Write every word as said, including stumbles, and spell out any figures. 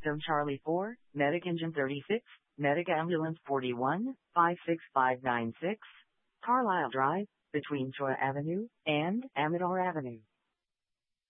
Victim Charlie four, Medic Engine thirty-six, Medic Ambulance forty-one, five six five nine six, Carlisle Drive, between Troy Avenue and Amador Avenue.